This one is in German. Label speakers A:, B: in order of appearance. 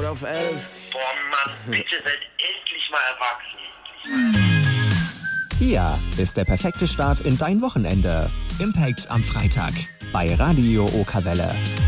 A: auf 11.
B: Boah, Mann, bitte seid endlich mal erwachsen.
C: Hier ist der perfekte Start in dein Wochenende. Impact am Freitag bei Radio Okerwelle.